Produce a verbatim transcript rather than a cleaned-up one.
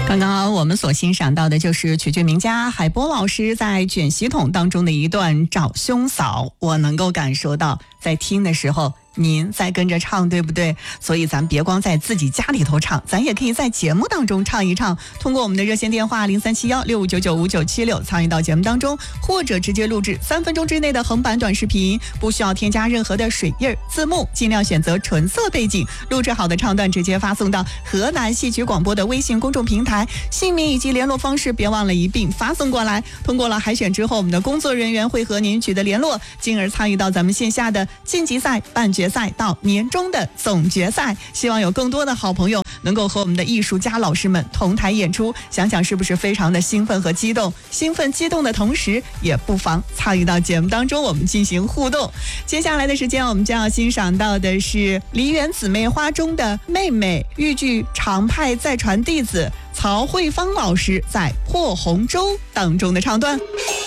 刚刚我们所欣赏到的就是曲剧名家海波老师在卷席筒当中的一段找兄嫂，我能够感受到在听的时候您在跟着唱，对不对？所以咱别光在自己家里头唱，咱也可以在节目当中唱一唱，通过我们的热线电话零三七幺六五九九五九七六参与到节目当中，或者直接录制三分钟之内的横版短视频，不需要添加任何的水印字幕，尽量选择纯色背景，录制好的唱段直接发送到河南戏曲广播的微信公众平台，姓名以及联络方式别忘了一并发送过来。通过了海选之后，我们的工作人员会和您取得联络，进而参与到咱们线下的晋级赛、半决赛到年终的总决赛。希望有更多的好朋友能够和我们的艺术家老师们同台演出，想想是不是非常的兴奋和激动？兴奋激动的同时，也不妨参与到节目当中，我们进行互动。接下来的时间，我们将要欣赏到的是梨园姊妹花中的妹妹，豫剧常派再传弟子曹慧芳老师在《破红舟》当中的唱段。